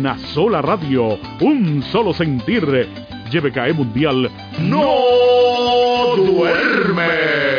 Una sola radio, un solo sentir. YBKE Mundial no duerme.